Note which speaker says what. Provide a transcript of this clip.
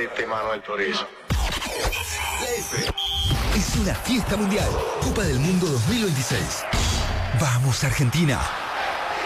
Speaker 1: Batista y Manuel Turizo.
Speaker 2: La F es una fiesta mundial. Copa del Mundo 2026. Vamos, Argentina.